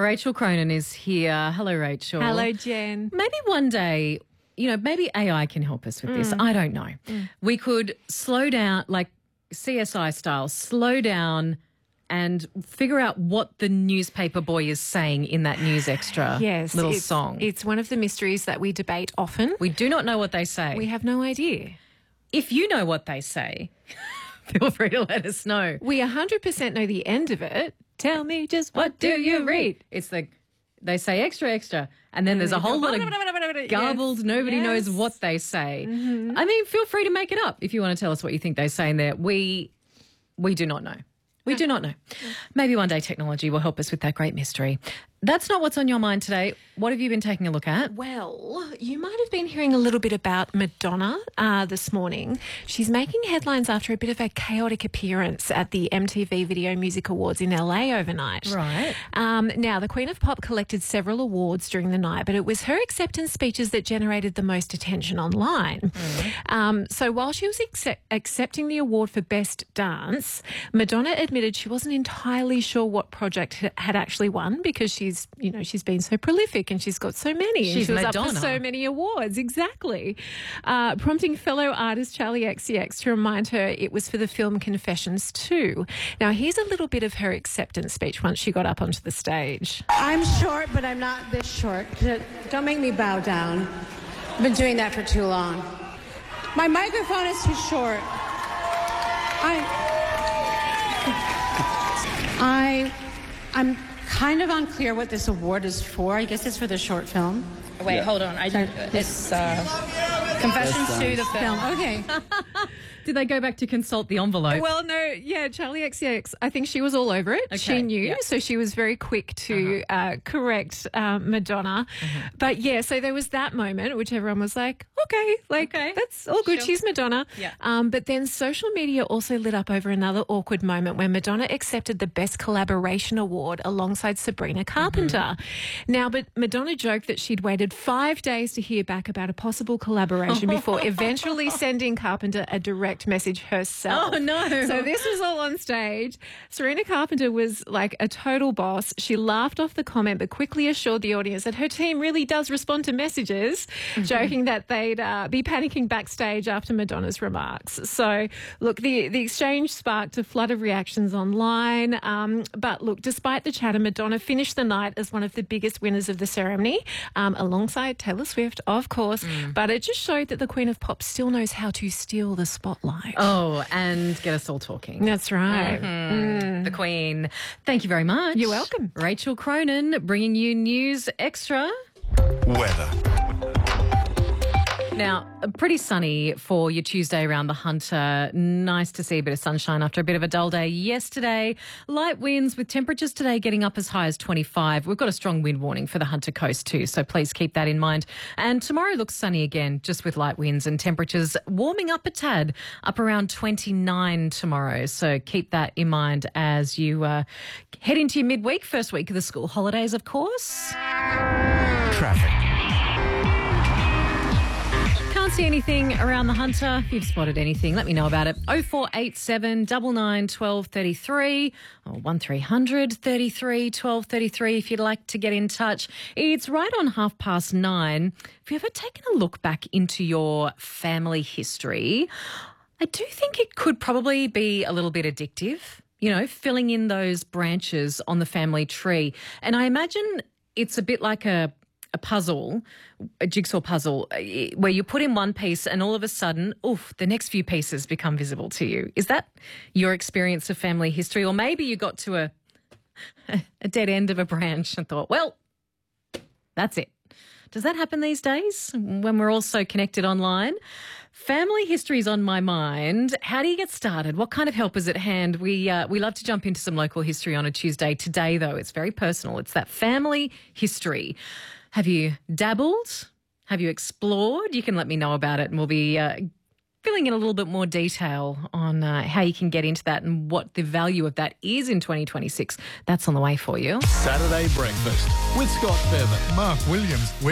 Rachel Cronin is here. Hello, Rachel. Hello, Jen. Maybe one day, maybe AI can help us with this. I don't know. We could slow down, like CSI style, slow down and figure out what the newspaper boy is saying in that news extra little song. It's one of the mysteries that we debate often. We do not know what they say. We have no idea. If you know what they say, feel free to let us know. We 100% know the end of it. Tell me just what do you read? It's they say extra, extra, and then there's a whole lot of garbled, nobody knows what they say. I mean, feel free to make it up if you want to tell us what you think they say in there. We do not know. We do not know. Maybe one day technology will help us with that great mystery. That's not what's on your mind today. What have you been taking a look at? Well, you might have been hearing a little bit about Madonna this morning. She's making headlines after a bit of a chaotic appearance at the MTV Video Music Awards in LA overnight. Right. Now, the Queen of Pop collected several awards during the night, but it was her acceptance speeches that generated the most attention online. So while she was accepting the award for Best Dance, Madonna admitted she wasn't entirely sure what project had actually won because she's been so prolific and she's got so many. She's she was Madonna. up for so many awards, exactly. Prompting fellow artist Charlie XCX to remind her it was for the film Confessions 2. Now, here's a little bit of her acceptance speech once she got up onto the stage. I'm short, but I'm not this short. Don't make me bow down. I've been doing that for too long. My microphone is too short. I'm kind of unclear what this award is for. I guess it's for the short film. Wait, hold on. It's Confessions to the film. Okay. Did they go back to consult the envelope? Well, no, Charlie XCX, I think she was all over it. Okay, she knew, so she was very quick to correct Madonna. But, so there was that moment, which everyone was like, okay, that's all good. Sure. She's Madonna. Yeah. But then social media also lit up over another awkward moment where Madonna accepted the Best Collaboration Award alongside Sabrina Carpenter. Now, but Madonna joked that she'd waited 5 days to hear back about a possible collaboration before eventually sending Carpenter a direct message herself. Oh, no. So this was all on stage. Sabrina Carpenter was like a total boss. She laughed off the comment but quickly assured the audience that her team really does respond to messages, joking that they'd be panicking backstage after Madonna's remarks. So, look, the exchange sparked a flood of reactions online. But, look, despite the chatter, Madonna finished the night as one of the biggest winners of the ceremony, alongside Taylor Swift, of course. But it just showed that the Queen of Pop still knows how to steal the spotlight. Oh, and get us all talking. That's right. The Queen. Thank you very much. You're welcome. Rachel Cronin bringing you News Extra. Weather. Now, pretty sunny for your Tuesday around the Hunter. Nice to see a bit of sunshine after a bit of a dull day yesterday. Light winds with temperatures today getting up as high as 25. We've got a strong wind warning for the Hunter Coast too, so please keep that in mind. And tomorrow looks sunny again, just with light winds and temperatures warming up a tad, up around 29 tomorrow. So keep that in mind as you head into your midweek, first week of the school holidays, of course. Traffic. Can't see anything around the Hunter. If you've spotted anything, let me know about it. 0487 99 12 33 or 1300 33 12 33 if you'd like to get in touch. It's right on 9:30. Have you ever taken a look back into your family history? I do think it could probably be a little bit addictive, filling in those branches on the family tree. And I imagine it's a bit like a puzzle, a jigsaw puzzle, where you put in one piece and all of a sudden, the next few pieces become visible to you. Is that your experience of family history? Or maybe you got to a dead end of a branch and thought, well, that's it. Does that happen these days when we're all so connected online? Family history is on my mind. How do you get started? What kind of help is at hand? We love to jump into some local history on a Tuesday. Today, though, it's very personal. It's that family history. Have you dabbled? Have you explored? You can let me know about it and we'll be filling in a little bit more detail on how you can get into that and what the value of that is in 2026. That's on the way for you. Saturday breakfast with Scott Bevan, Mark Williams.